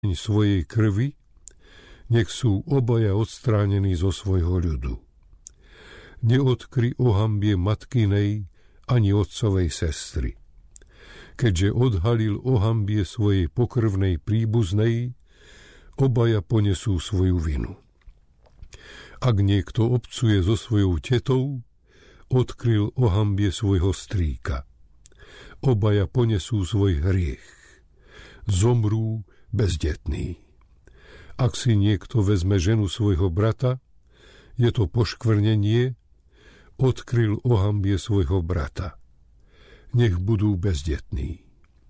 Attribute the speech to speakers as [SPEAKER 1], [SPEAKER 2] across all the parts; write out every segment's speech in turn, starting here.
[SPEAKER 1] svojej krvi, nech sú obaja odstránení zo svojho ľudu. Neodkry ohambie matkinej ani otcovej sestry. Keďže odhalil ohambie svojej pokrvnej príbuznej, obaja ponesú svoju vinu. Ak niekto obcuje so svojou tetou, odkryl ohambie svojho strýka. Obaja ponesú svoj hriech. Zomrú bezdetní. Ak si niekto vezme ženu svojho brata, je to poškvrnenie, odkryl ohambie svojho brata. Nech budú bezdetní.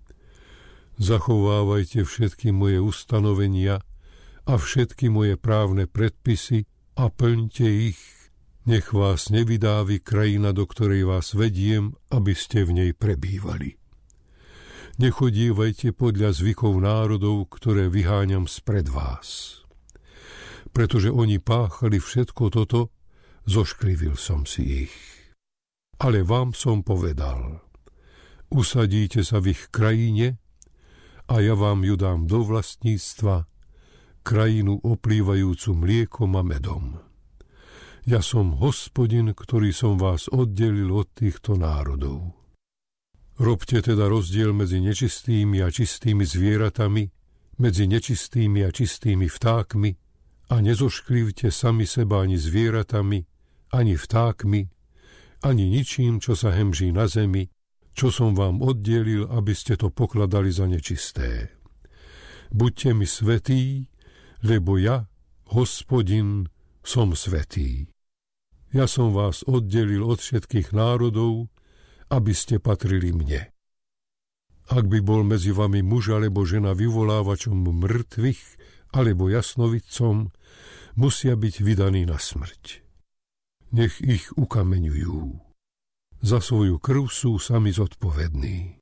[SPEAKER 1] Zachovávajte všetky moje ustanovenia a všetky moje právne predpisy a plňte ich. Nech vás nevydávi krajina, do ktorej vás vediem, aby ste v nej prebývali. Nechodívajte podľa zvykov národov, ktoré vyháňam spred vás. Pretože oni páchali všetko toto, zošklivil som si ich. Ale vám som povedal, usadíte sa v ich krajine a ja vám ju dám do vlastníctva, krajinu oplývajúcu mliekom a medom. Ja som Hospodin, ktorý som vás oddelil od týchto národov. Robte teda rozdiel medzi nečistými a čistými zvieratami, medzi nečistými a čistými vtákmi a nezošklivte sami seba ani zvieratami, ani vtákmi, ani ničím, čo sa hemží na zemi, čo som vám oddelil, aby ste to pokladali za nečisté. Buďte mi svätí, lebo ja, Hospodin, som svätý. Ja som vás oddelil od všetkých národov, aby ste patrili mne. Ak by bol medzi vami muž alebo žena vyvolávačom mŕtvych alebo jasnovidcom, musia byť vydaní na smrť. Nech ich ukameňujú. Za svoju krv sú sami zodpovední.